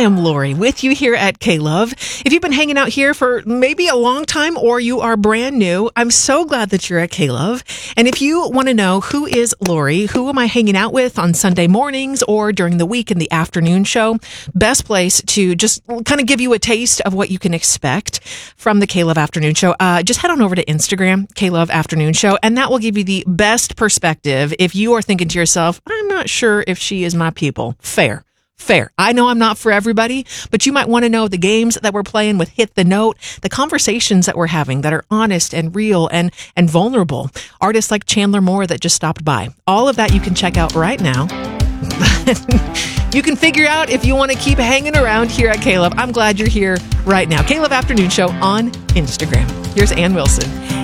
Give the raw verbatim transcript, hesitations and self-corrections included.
am Lori with you here at K-Love. If you've been hanging out here for maybe a long time or you are brand new, I'm so glad that you're at K-Love. And if you want to know who is Lori, who am I hanging out with on Sunday mornings or during the week in the afternoon show, best place to just kind of give you a taste of what you can expect from the K-Love Afternoon Show, uh, just head on over to Instagram, K-Love Afternoon Show, and that will give you the best perspective if you are thinking to yourself, I'm not sure if she is my people. Fair. Fair. I know I'm not for everybody, but you might want to know the games that we're playing with Hit the Note, the conversations that we're having that are honest and real and, and vulnerable. Artists like Chandler Moore that just stopped by. All of that you can check out right now. You can figure out if you want to keep hanging around here at K-Love. I'm glad you're here right now. K-Love Afternoon Show on Instagram. Here's Ann Wilson.